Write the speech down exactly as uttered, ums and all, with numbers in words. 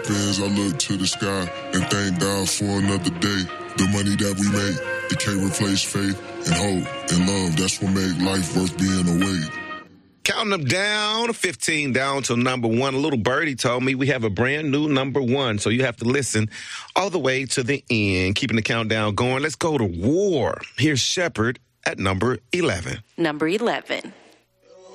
happens, I look to the sky and thank God for another day. The money that we make, it can't replace faith and hope and love. That's what make life worth being awake. Counting them down, fifteen down to number one. A little birdie told me we have a brand new number one, so you have to listen all the way to the end, keeping the countdown going. Let's go to war. Here's Shepherd at number eleven. Number eleven.